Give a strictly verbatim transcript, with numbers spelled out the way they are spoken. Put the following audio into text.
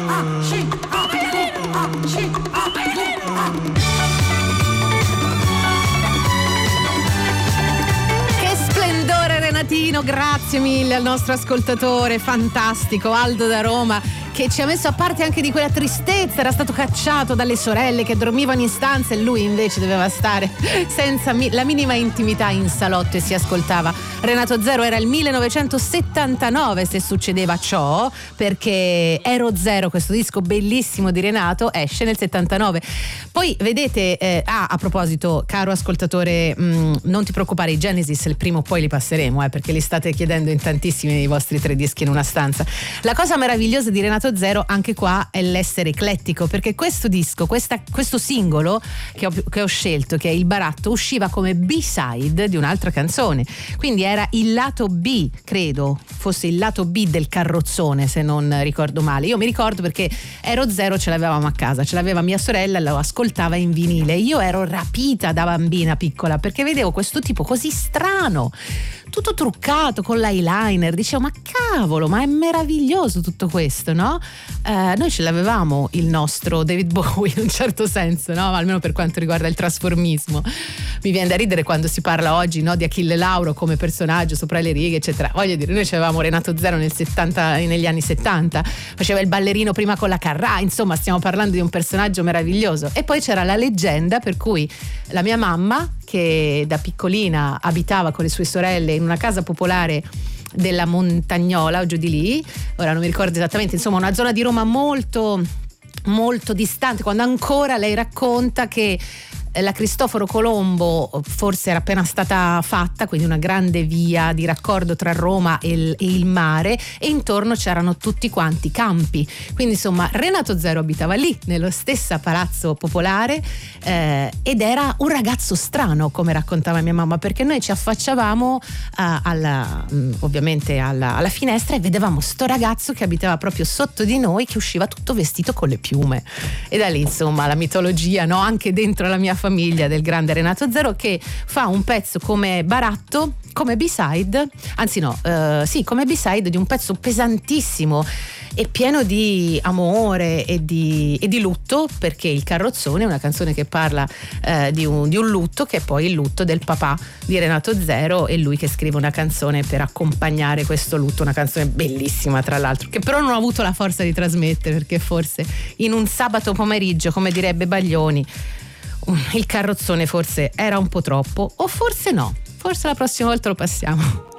Grazie mille al nostro ascoltatore fantastico Aldo da Roma, che ci ha messo a parte anche di quella tristezza. Era stato cacciato dalle sorelle che dormivano in stanza e lui invece doveva stare senza mi- la minima intimità in salotto e si ascoltava Renato Zero. Era il millenovecentosettantanove se succedeva ciò, perché Ero Zero, questo disco bellissimo di Renato, esce nel settantanove. Poi vedete, eh, ah, a proposito, caro ascoltatore, mh, non ti preoccupare, i Genesis il prima o poi li passeremo, eh, perché li state chiedendo in tantissimi dei vostri tre dischi in una stanza. La cosa meravigliosa di Renato Zero anche qua è l'essere eclettico, perché questo disco, questa, questo singolo che ho, che ho scelto, che è Il Baratto, usciva come B-side di un'altra canzone, quindi era il lato B, credo fosse il lato B del carrozzone, se non ricordo male. Io mi ricordo perché Ero Zero ce l'avevamo a casa, ce l'aveva mia sorella, lo ascoltava in vinile. Io ero rapita da bambina piccola perché vedevo questo tipo così strano, tutto truccato con l'eyeliner, dicevo ma cavolo, ma è meraviglioso tutto questo, no? Eh, noi ce l'avevamo il nostro David Bowie in un certo senso, no? Almeno per quanto riguarda il trasformismo. Mi viene da ridere quando si parla oggi, no, di Achille Lauro come personaggio sopra le righe, eccetera. Voglio dire, noi avevamo Renato Zero nel settanta, negli anni settanta, faceva il ballerino prima con la Carrà, insomma stiamo parlando di un personaggio meraviglioso. E poi c'era la leggenda per cui la mia mamma, che da piccolina abitava con le sue sorelle in una casa popolare della Montagnola o giù di lì, ora non mi ricordo esattamente, insomma una zona di Roma molto molto distante, quando ancora lei racconta che la Cristoforo Colombo forse era appena stata fatta, quindi una grande via di raccordo tra Roma e il, e il mare, e intorno c'erano tutti quanti campi, quindi insomma Renato Zero abitava lì nello stesso palazzo popolare, eh, ed era un ragazzo strano, come raccontava mia mamma, perché noi ci affacciavamo uh, alla, um, ovviamente alla, alla finestra e vedevamo sto ragazzo che abitava proprio sotto di noi, che usciva tutto vestito con le piume, e da lì insomma la mitologia, no, anche dentro la mia famiglia del grande Renato Zero, che fa un pezzo come Baratto, come B-side, anzi no, uh, sì, come B-side di un pezzo pesantissimo e pieno di amore e di, e di lutto, perché Il Carrozzone è una canzone che parla uh, di, un, di un lutto, che è poi il lutto del papà di Renato Zero, e lui che scrive una canzone per accompagnare questo lutto, una canzone bellissima tra l'altro, che però non ho avuto la forza di trasmettere, perché forse in un sabato pomeriggio, come direbbe Baglioni, Il Carrozzone forse era un po' troppo, o forse no, forse la prossima volta lo passiamo.